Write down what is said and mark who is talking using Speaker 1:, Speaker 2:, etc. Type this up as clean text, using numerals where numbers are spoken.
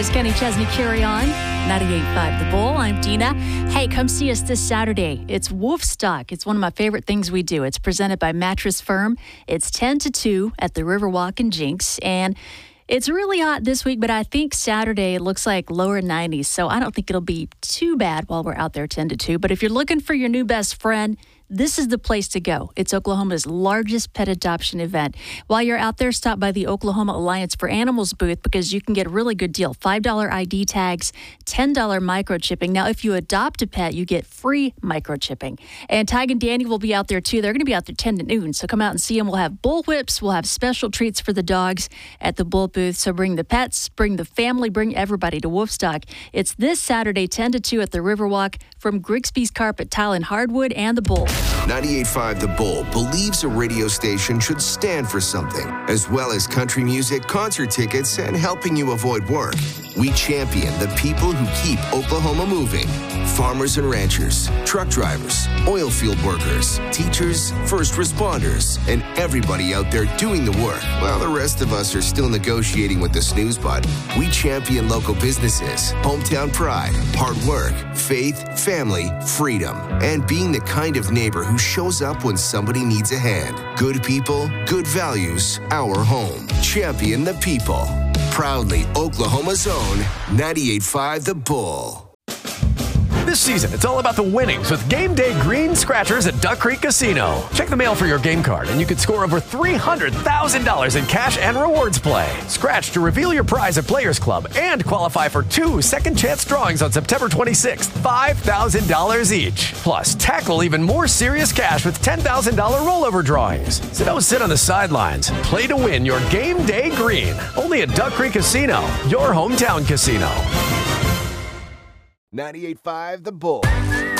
Speaker 1: Oklahoma's Kenny Chesney Carry On. 98.5 The Bull. I'm Dina. Hey, come see us this Saturday. It's Wolfstock. It's one of my favorite things we do. It's presented by Mattress Firm. It's 10 to 2 at the Riverwalk in Jinx. And it's really hot this week, but I think Saturday it looks like lower 90s. So I don't think it'll be too bad while we're out there 10 to 2. But if you're looking for your new best friend, this is the place to go. It's Oklahoma's largest pet adoption event. While you're out there, stop by the Oklahoma Alliance for Animals booth because you can get a really good deal. $5 ID tags, $10 microchipping. Now, if you adopt a pet, you get free microchipping. And Tig and Danny will be out there, too. They're going to be out there 10 to noon, so come out and see them. We'll have bull whips. We'll have special treats for the dogs at the bull booth. So bring the pets, bring the family, bring everybody to Wolfstock. It's this Saturday, 10 to 2 at the Riverwalk from Grigsby's Carpet, Tile, and Hardwood and the Bull.
Speaker 2: 98.5 The Bull believes a radio station should stand for something, as well as country music, concert tickets, and helping you avoid work. We champion the people who keep Oklahoma moving. Farmers and ranchers, truck drivers, oil field workers, teachers, first responders, and everybody out there doing the work. While the rest of us are still negotiating with the snooze button, we champion local businesses, hometown pride, hard work, faith, family, freedom, and being the kind of neighbor who shows up when somebody needs a hand. Good people, good values, our home. Champion the people. Proudly Oklahoma's own 98.5 The Bull.
Speaker 3: This season, it's all about the winnings with Game Day Green Scratchers at Duck Creek Casino. Check the mail for your game card, and you could score over $300,000 in cash and rewards play. Scratch to reveal your prize at Players Club and qualify for 2 second-chance drawings on September 26th, $5,000 each. Plus, tackle even more serious cash with $10,000 rollover drawings. So don't sit on the sidelines. Play to win your Game Day Green. Only at Duck Creek Casino, your hometown casino.
Speaker 2: 98.5 The Bull.